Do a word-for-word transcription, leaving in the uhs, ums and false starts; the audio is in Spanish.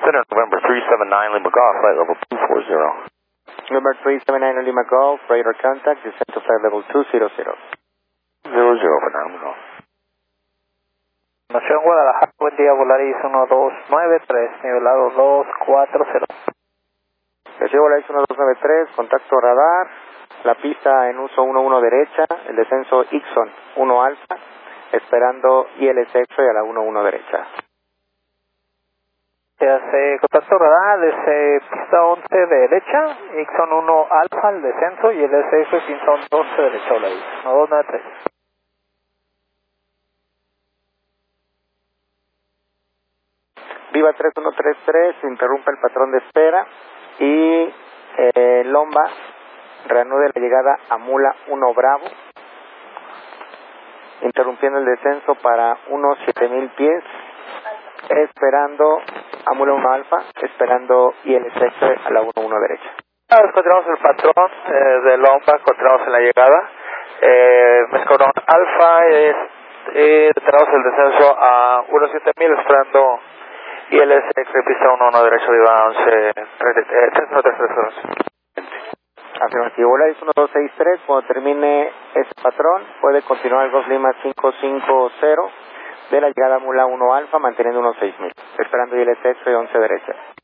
Center, November three seven nine, Lima Golf, flight level two four zero. November three seven nine, Lima Golf, radar contact, descent to flight level two zero zero. zero zero for now, Lima Golf. Nación Guadalajara, buen día, Volaris uno dos nueve tres, nivelado dos cuatro cero. Nación Volaris uno dos nueve tres, contacto radar, la pista en uso uno uno derecha, el descenso Ixon uno alfa, esperando I L S X a la uno uno derecha. Se hace contacto radar desde pista once derecha, Ixon uno alfa, el descenso, y el S F Pinzón doce derecha, Volaris uno dos nueve tres. Viva tres uno tres tres, interrumpe el patrón de espera y eh, Lomba reanude la llegada a Mula uno Bravo, interrumpiendo el descenso para unos siete mil pies, esperando a Mula uno Alfa, esperando I L S X a la uno uno derecha. Encontramos el patrón eh, de Lomba, encontramos en la llegada. Eh, Escuadrón Alfa, es, eh, tenemos el descenso a uno siete mil, esperando I L S X, pista uno uno derecho, viva once tres uno tres tres. Afirmativo, Volaris uno dos seis tres, cuando termine ese patrón puede continuar el Golf Lima cinco cinco cero de la llegada a Mula uno Alfa, manteniendo unos seis mil, esperando I L S X once derecha.